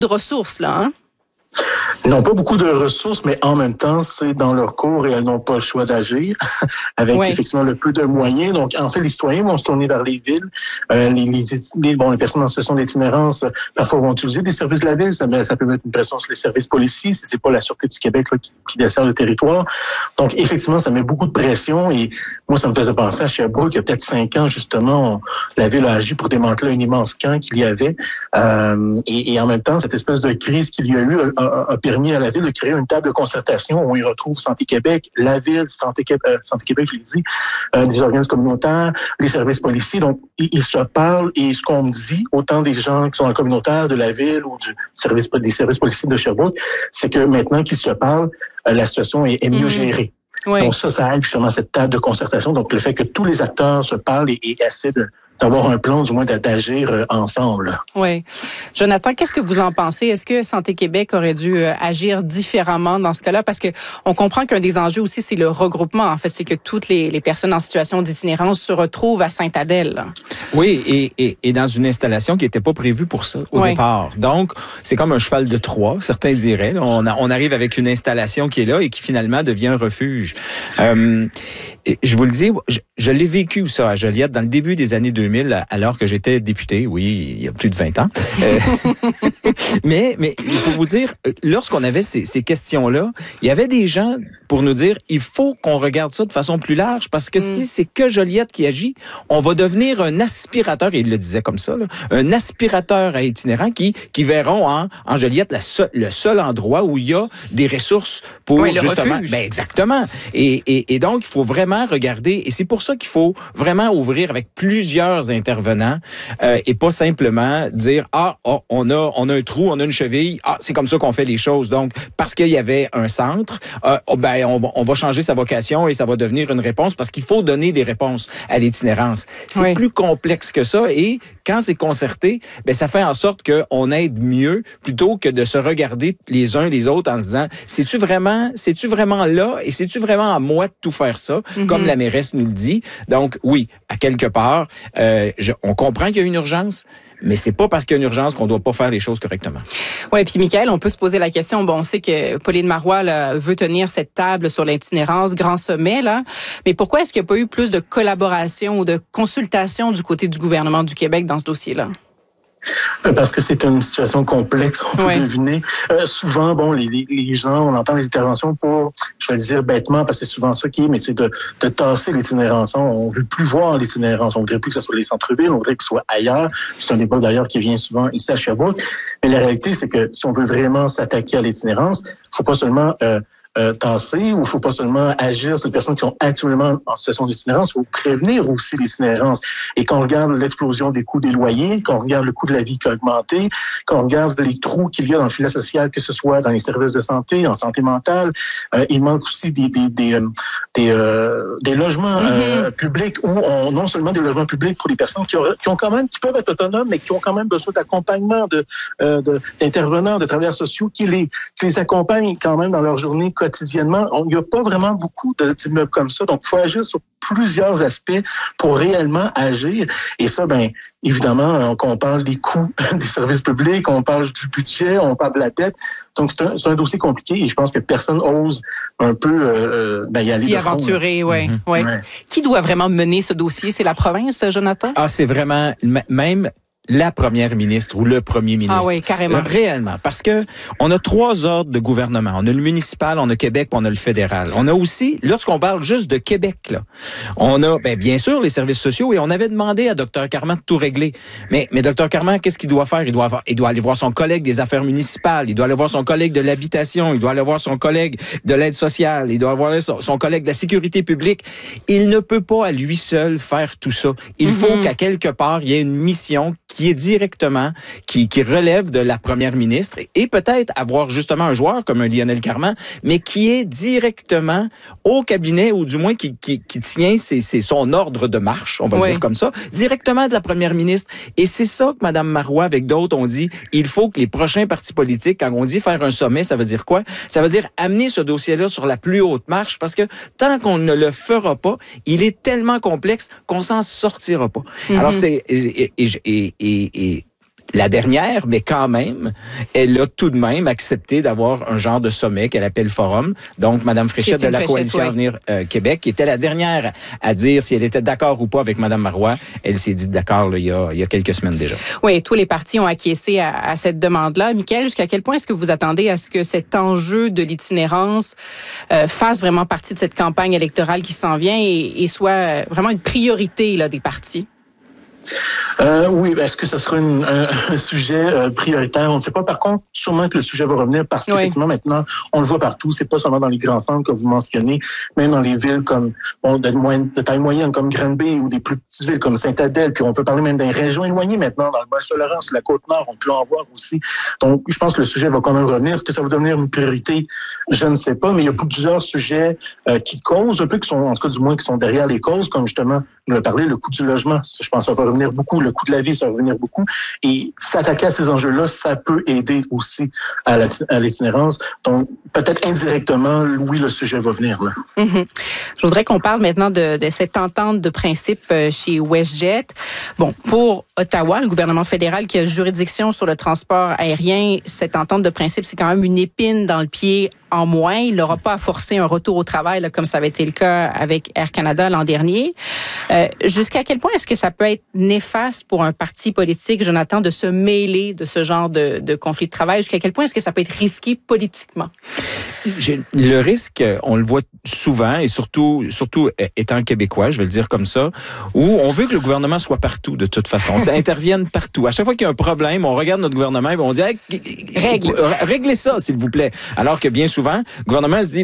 de ressources, là, hein? Ils n'ont pas beaucoup de ressources, mais en même temps, c'est dans leur cours et elles n'ont pas le choix d'agir avec effectivement le peu de moyens. Donc, en fait, les citoyens vont se tourner vers les villes. Les personnes en situation d'itinérance, parfois vont utiliser des services de la ville. Ça peut mettre une pression sur les services policiers si c'est pas la Sûreté du Québec là, qui dessert le territoire. Donc, effectivement, ça met beaucoup de pression et moi, ça me faisait penser à Sherbrooke, il y a peut-être 5 ans, justement, la ville a agi pour démanteler un immense camp qu'il y avait. Et en même temps, cette espèce de crise qu'il y a eu a permis à la ville de créer une table de concertation où il retrouve Santé Québec, la ville, Santé Québec, je l'ai dit, des organismes communautaires, les services policiers. Donc, ils se parlent et ce qu'on me dit, autant des gens qui sont dans le communautaire de la ville ou des services policiers de Sherbrooke, c'est que maintenant qu'ils se parlent, la situation est mieux gérée. Oui. Donc ça aide justement cette table de concertation. Donc, le fait que tous les acteurs se parlent et essaient d'avoir un plan, du moins d'agir ensemble. Oui. Jonathan, qu'est-ce que vous en pensez? Est-ce que Santé Québec aurait dû agir différemment dans ce cas-là? Parce que on comprend qu'un des enjeux aussi, c'est le regroupement. En fait, c'est que toutes les personnes en situation d'itinérance se retrouvent à Sainte-Adèle. Oui, et dans une installation qui n'était pas prévue pour ça au départ. Donc, c'est comme un cheval de Troie, certains diraient. On arrive avec une installation qui est là et qui finalement devient un refuge. Je vous le dis, je l'ai vécu ça à Joliette dans le début des années 2000, alors que j'étais député, oui, il y a plus de 20 ans. Mais pour vous dire, lorsqu'on avait ces questions-là, il y avait des gens pour nous dire, il faut qu'on regarde ça de façon plus large, parce que si c'est que Joliette qui agit, on va devenir un aspirateur, et il le disait comme ça, là, un aspirateur à itinérants qui verront en Joliette le seul endroit où il y a des ressources pour justement... refuge. Ben exactement. Et donc, il faut vraiment regarder, et c'est pour ça qu'il faut vraiment ouvrir avec plusieurs intervenants et pas simplement dire on a un trou, on a une cheville, c'est comme ça qu'on fait les choses. Donc parce qu'il y avait un centre, on va changer sa vocation et ça va devenir une réponse parce qu'il faut donner des réponses à l'itinérance. C'est plus complexe que ça et quand c'est concerté, ça fait en sorte qu'on aide mieux plutôt que de se regarder les uns les autres en se disant c'est-tu vraiment là et c'est-tu vraiment à moi de tout faire ça comme la mairesse nous le dit. Donc oui, à quelque part on comprend qu'il y a une urgence, mais c'est pas parce qu'il y a une urgence qu'on doit pas faire les choses correctement. Oui, puis Michaël, on peut se poser la question, on sait que Pauline Marois là, veut tenir cette table sur l'itinérance, grand sommet, là, mais pourquoi est-ce qu'il n'y a pas eu plus de collaboration ou de consultation du côté du gouvernement du Québec dans ce dossier-là? Parce que c'est une situation complexe, on peut deviner. Souvent, les gens, on entend les interventions pour, je vais le dire bêtement, parce que c'est souvent ça qui est, mais c'est de tasser l'itinérance. On veut plus voir l'itinérance. On voudrait plus que ce soit les centres-villes, on voudrait que ce soit ailleurs. C'est un débat d'ailleurs qui vient souvent ici à Sherbrooke. Mais la réalité, c'est que si on veut vraiment s'attaquer à l'itinérance, il faut pas seulement tasser, ou il faut pas seulement agir sur les personnes qui sont actuellement en situation d'itinérance, il faut prévenir aussi l'itinérance. Et quand on regarde l'explosion des coûts des loyers, quand on regarde le coût de la vie qui a augmenté, quand on regarde les trous qu'il y a dans le filet social, que ce soit dans les services de santé, en santé mentale, il manque aussi des logements publics ou non seulement des logements publics pour les personnes qui peuvent être autonomes, mais qui ont quand même besoin d'accompagnement d'intervenants, de travailleurs sociaux qui les accompagnent quand même dans leur journée quotidiennement. Il n'y a pas vraiment beaucoup d'immeubles comme ça. Donc, il faut agir sur plusieurs aspects pour réellement agir. Et ça, évidemment, on parle des coûts des services publics, on parle du budget, on parle de la dette. Donc, c'est un dossier compliqué et je pense que personne ose un peu y aller s'y de front. aventurer, oui. Qui doit vraiment mener ce dossier? C'est la province, Jonathan? C'est vraiment, même la première ministre ou le premier ministre. Ah oui, carrément. Réellement. Parce que on a 3 ordres de gouvernement. On a le municipal, on a Québec, puis on a le fédéral. On a aussi, lorsqu'on parle juste de Québec, là, on a, bien sûr, les services sociaux et on avait demandé à Dr Carman de tout régler. Mais Dr Carman, qu'est-ce qu'il doit faire? Il doit aller voir son collègue des affaires municipales, il doit aller voir son collègue de l'habitation, il doit aller voir son collègue de l'aide sociale, il doit voir son collègue de la sécurité publique. Il ne peut pas à lui seul faire tout ça. Il faut qu'à quelque part, il y ait une mission qui est directement, qui relève de la première ministre et peut-être avoir justement un joueur comme un Lionel Carman, mais qui est directement au cabinet ou du moins qui tient son ordre de marche, on va le dire comme ça, directement de la première ministre. Et c'est ça que Mme Marois avec d'autres ont dit, il faut que les prochains partis politiques, quand on dit faire un sommet, ça veut dire quoi? Ça veut dire amener ce dossier-là sur la plus haute marche parce que tant qu'on ne le fera pas, il est tellement complexe qu'on s'en sortira pas. Alors la dernière, mais quand même, elle a tout de même accepté d'avoir un genre de sommet qu'elle appelle Forum. Donc, Mme Fréchette de la Coalition Avenir Québec, qui était la dernière à dire si elle était d'accord ou pas avec Mme Marois. Elle s'est dit d'accord là, il y a quelques semaines déjà. Oui, tous les partis ont acquiescé à cette demande-là. Michaël, jusqu'à quel point est-ce que vous attendez à ce que cet enjeu de l'itinérance fasse vraiment partie de cette campagne électorale qui s'en vient et soit vraiment une priorité là, des partis? Oui, est-ce que ce sera un sujet prioritaire? On ne sait pas. Par contre, sûrement que le sujet va revenir parce qu'effectivement, maintenant, on le voit partout. C'est pas seulement dans les grands centres que vous mentionnez, même dans les villes comme de taille moyenne comme Granby ou des plus petites villes comme Sainte-Adèle. Puis on peut parler même des régions éloignées maintenant, dans le Bas-Saint-Laurent, sur la Côte-Nord, on peut en voir aussi. Donc, je pense que le sujet va quand même revenir. Est-ce que ça va devenir une priorité? Je ne sais pas, mais il y a plusieurs sujets qui causent un peu, qui sont, en tout cas du moins, qui sont derrière les causes, comme justement, on a parlé, le coût du logement. Je pense que ça va revenir beaucoup. Le coût de la vie, ça va revenir beaucoup. Et s'attaquer à ces enjeux-là, ça peut aider aussi à l'itinérance. Donc, peut-être indirectement, oui, le sujet va venir là. Mm-hmm. Je voudrais qu'on parle maintenant de cette entente de principe chez WestJet. Bon, pour Ottawa, le gouvernement fédéral qui a juridiction sur le transport aérien, cette entente de principe, c'est quand même une épine dans le pied en moins. Il n'aura pas à forcer un retour au travail, là, comme ça avait été le cas avec Air Canada l'an dernier. Jusqu'à quel point est-ce que ça peut être néfaste pour un parti politique, Jonathan, de se mêler de ce genre de conflit de travail? Jusqu'à quel point est-ce que ça peut être risqué politiquement? Le risque, on le voit souvent, et surtout étant québécois, je vais le dire comme ça, où on veut que le gouvernement soit partout de toute façon. Ça intervienne partout. À chaque fois qu'il y a un problème, on regarde notre gouvernement et on dit hey, réglez ça, s'il vous plaît. Alors que bien souvent, le gouvernement se dit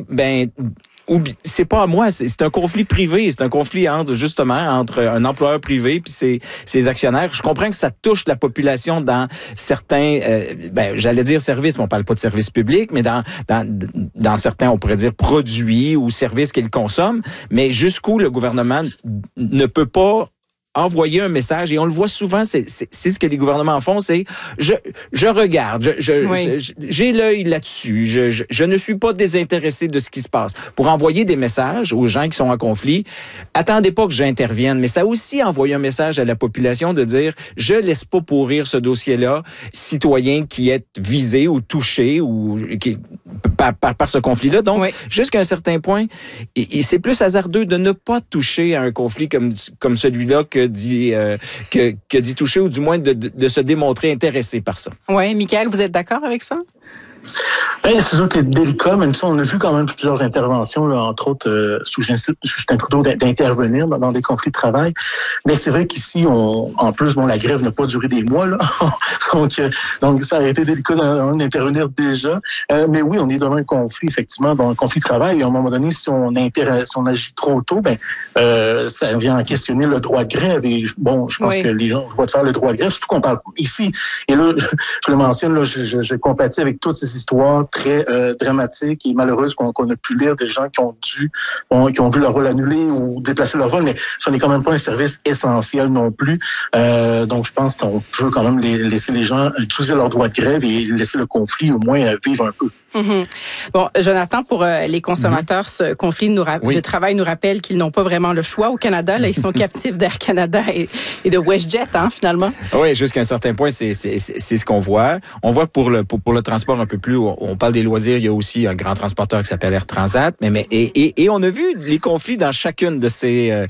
c'est pas à moi, c'est un conflit privé, c'est un conflit entre un employeur privé puis ses actionnaires. Je comprends que ça touche la population dans certains j'allais dire services, mais on parle pas de services publics, mais dans certains, on pourrait dire produits ou services qu'ils consomment, mais jusqu'où le gouvernement ne peut pas envoyer un message, et on le voit souvent, c'est ce que les gouvernements font, c'est je regarde, j'ai l'œil là-dessus, je ne suis pas désintéressé de ce qui se passe. Pour envoyer des messages aux gens qui sont en conflit, attendez pas que j'intervienne, mais ça a aussi envoyé un message à la population de dire je laisse pas pourrir ce dossier-là, citoyen qui est visé ou touché ou par ce conflit-là. Donc, jusqu'à un certain point, et c'est plus hasardeux de ne pas toucher à un conflit comme celui-là que dit toucher, ou du moins de se démontrer intéressé par ça. Oui, Michaël, vous êtes d'accord avec ça? Ben, c'est sûr que délicat, même si on a vu quand même plusieurs interventions, là, entre autres sous Justin Trudeau, d'intervenir dans des conflits de travail. Mais c'est vrai qu'ici, en plus, la grève n'a pas duré des mois, là. donc ça a été délicat d'intervenir déjà. Mais oui, on est dans un conflit, effectivement, dans un conflit de travail. Et à un moment donné, si on agit trop tôt, ça vient à questionner le droit de grève. Et je pense que les gens ont le droit de faire le droit de grève, surtout qu'on parle ici. Et là, je le mentionne, là, je compatis avec toutes ces histoires très dramatiques et malheureuses qu'on a pu lire, des gens qui ont vu leur vol annulé ou déplacer leur vol, mais ce n'est quand même pas un service essentiel non plus. Donc, je pense qu'on peut quand même laisser les gens utiliser leur droit de grève et laisser le conflit au moins vivre un peu. Mm-hmm. Bon, Jonathan, pour les consommateurs, ce conflit de travail nous rappelle qu'ils n'ont pas vraiment le choix au Canada. Là, ils sont captifs d'Air Canada et de WestJet, finalement. Oui, jusqu'à un certain point, c'est ce qu'on voit. On voit que pour le transport un peu plus, on parle des loisirs, il y a aussi un grand transporteur qui s'appelle Air Transat, et on a vu les conflits dans chacune de ces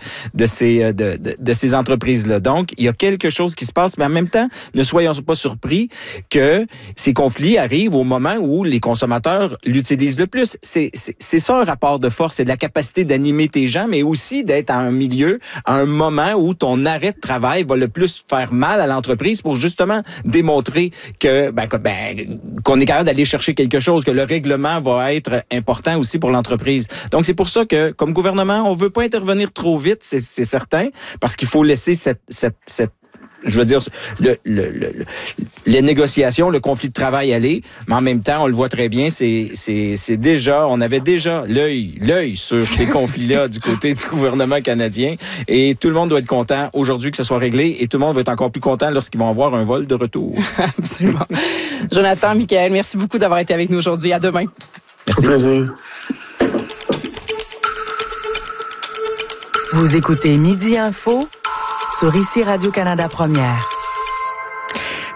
entreprises-là. Donc, il y a quelque chose qui se passe, mais en même temps, ne soyons pas surpris que ces conflits arrivent au moment où les consommateurs l'utilisent le plus. C'est ça un rapport de force, c'est de la capacité d'animer tes gens, mais aussi d'être à un milieu, à un moment où ton arrêt de travail va le plus faire mal à l'entreprise pour justement démontrer que qu'on est capable d'aller chercher quelque chose, que le règlement va être important aussi pour l'entreprise. Donc c'est pour ça que comme gouvernement, on veut pas intervenir trop vite, c'est certain, parce qu'il faut laisser cette je veux dire, les négociations, le conflit de travail aller, mais en même temps, on le voit très bien, on avait déjà l'œil sur ces conflits-là du côté du gouvernement canadien, et tout le monde doit être content aujourd'hui que ça soit réglé, et tout le monde va être encore plus content lorsqu'ils vont avoir un vol de retour. Absolument. Jonathan, Michaël, merci beaucoup d'avoir été avec nous aujourd'hui. À demain. Merci. Au plaisir. Vous écoutez Midi Info sur ici Radio-Canada Première.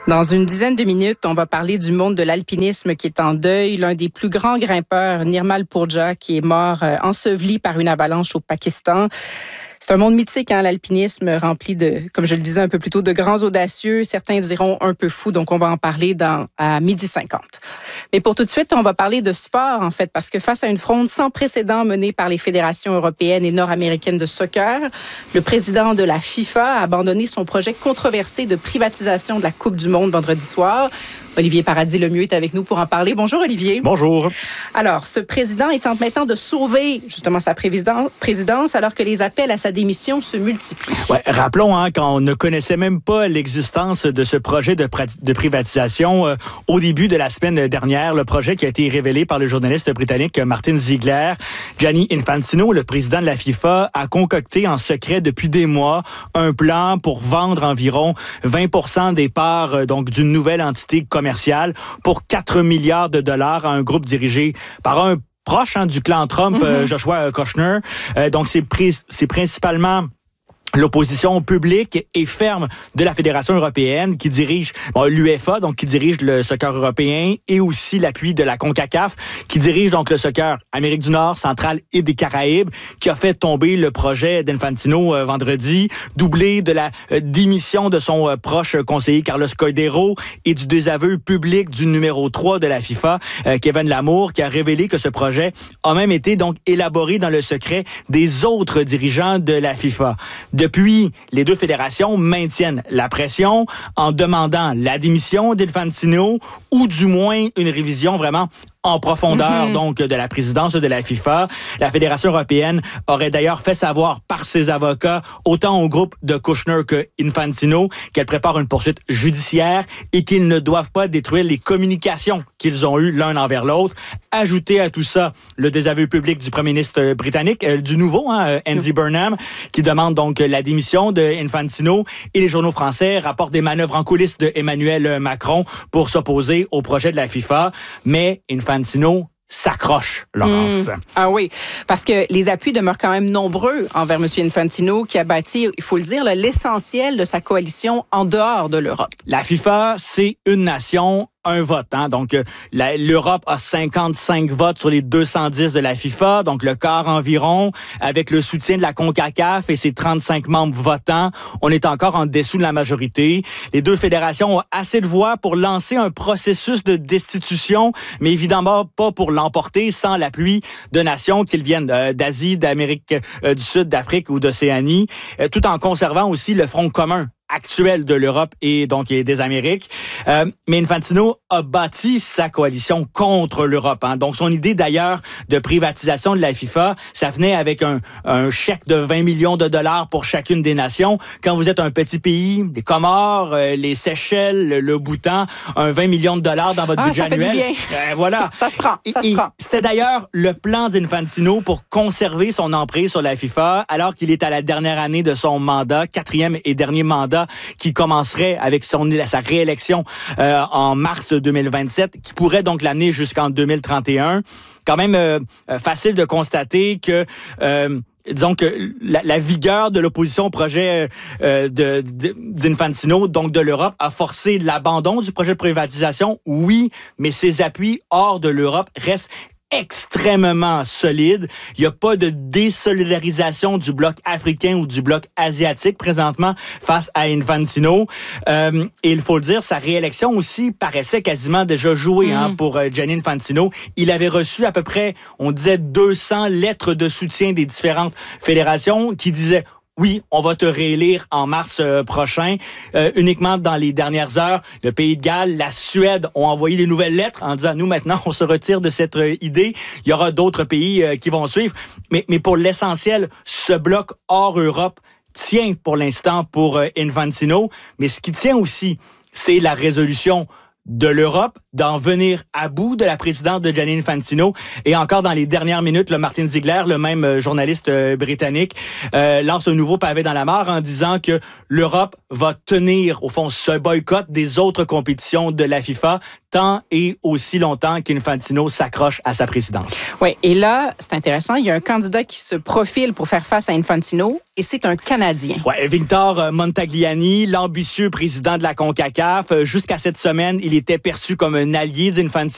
Dans une dizaine de minutes, on va parler du monde de l'alpinisme qui est en deuil. L'un des plus grands grimpeurs, Nirmal Purja, qui est mort enseveli par une avalanche au Pakistan. C'est un monde mythique, l'alpinisme, rempli de, comme je le disais un peu plus tôt, de grands audacieux. Certains diront un peu fous, donc on va en parler à 12h50. Mais pour tout de suite, on va parler de sport, en fait, parce que face à une fronde sans précédent menée par les fédérations européennes et nord-américaines de soccer, le président de la FIFA a abandonné son projet controversé de privatisation de la Coupe du Monde vendredi soir. Olivier Paradis-Lemieux est avec nous pour en parler. Bonjour, Olivier. Bonjour. Alors, ce président est en maintenant de sauver justement sa présidence alors que les appels à sa démission se multiplient. Ouais, rappelons qu'on ne connaissait même pas l'existence de ce projet de privatisation au début de la semaine dernière. Le projet qui a été révélé par le journaliste britannique Martin Ziegler. Gianni Infantino, le président de la FIFA, a concocté en secret depuis des mois un plan pour vendre environ 20% des parts donc d'une nouvelle entité commerciale pour 4 milliards de dollars à un groupe dirigé par un proche du clan Trump, Joshua Kushner. Donc, c'est principalement l'opposition publique et ferme de la Fédération européenne qui dirige l'UEFA, donc qui dirige le soccer européen, et aussi l'appui de la CONCACAF qui dirige donc le soccer Amérique du Nord, centrale et des Caraïbes, qui a fait tomber le projet d'Infantino vendredi, doublé de la démission de son proche conseiller Carlos Cordeiro et du désaveu public du numéro 3 de la FIFA, Kevin Lamour, qui a révélé que ce projet a même été donc élaboré dans le secret des autres dirigeants de la FIFA. Depuis, les deux fédérations maintiennent la pression en demandant la démission d'Infantino ou du moins une révision vraiment en profondeur donc de la présidence de la FIFA. La Fédération européenne aurait d'ailleurs fait savoir par ses avocats, autant au groupe de Kushner que Infantino, qu'elle prépare une poursuite judiciaire et qu'ils ne doivent pas détruire les communications qu'ils ont eues l'un envers l'autre. Ajouter à tout ça le désaveu public du premier ministre britannique, du nouveau, Andy Burnham, qui demande donc la démission de Infantino, et les journaux français rapportent des manœuvres en coulisses de Emmanuel Macron pour s'opposer au projet de la FIFA. Mais Infantino s'accroche, Laurence. Ah oui, parce que les appuis demeurent quand même nombreux envers M. Infantino, qui a bâti, il faut le dire, l'essentiel de sa coalition en dehors de l'Europe. La FIFA, c'est une nation, un vote. Donc, l'Europe a 55 votes sur les 210 de la FIFA, donc le quart environ, avec le soutien de la CONCACAF et ses 35 membres votants. On est encore en dessous de la majorité. Les deux fédérations ont assez de voix pour lancer un processus de destitution, mais évidemment pas pour l'emporter sans l'appui de nations qu'ils viennent d'Asie, d'Amérique du Sud, d'Afrique ou d'Océanie, tout en conservant aussi le front commun actuel de l'Europe et donc des Amériques. Mais Infantino a bâti sa coalition contre l'Europe. Donc son idée d'ailleurs de privatisation de la FIFA, ça venait avec un chèque de 20 millions de dollars pour chacune des nations. Quand vous êtes un petit pays, les Comores, les Seychelles, le Bhoutan, un 20 millions de dollars dans votre budget annuel. Ça fait du bien. Voilà. Ça se prend. C'était d'ailleurs le plan d'Infantino pour conserver son emprise sur la FIFA alors qu'il est à la dernière année de son mandat, 4e et dernier mandat, qui commencerait avec sa réélection en mars 2027, qui pourrait donc l'amener jusqu'en 2031. Quand même facile de constater que disons que la vigueur de l'opposition au projet d'Infantino, donc de l'Europe, a forcé l'abandon du projet de privatisation, oui, mais ses appuis hors de l'Europe restent extrêmement solide. Il n'y a pas de désolidarisation du bloc africain ou du bloc asiatique présentement face à Infantino. Et il faut le dire, sa réélection aussi paraissait quasiment déjà jouée pour Gianni Infantino. Il avait reçu à peu près, on disait 200 lettres de soutien des différentes fédérations qui disaient oui, on va te réélire en mars prochain. Uniquement dans les dernières heures, le Pays de Galles, la Suède ont envoyé des nouvelles lettres en disant, nous, maintenant, on se retire de cette idée. Il y aura d'autres pays qui vont suivre. Mais pour l'essentiel, ce bloc hors Europe tient pour l'instant pour Infantino. Mais ce qui tient aussi, c'est la résolution de l'Europe d'en venir à bout de la présidente de Gianni Infantino. Et encore dans les dernières minutes, Martin Ziegler, le même journaliste britannique, lance un nouveau pavé dans la mare en disant que l'Europe va tenir, au fond, ce boycott des autres compétitions de la FIFA tant et aussi longtemps qu'Infantino s'accroche à sa présidence. Oui, et là, c'est intéressant, il y a un candidat qui se profile pour faire face à Infantino, et c'est un Canadien. Oui, Victor Montagliani, l'ambitieux président de la CONCACAF. Jusqu'à cette semaine, il était perçu comme un allié d'Infantino.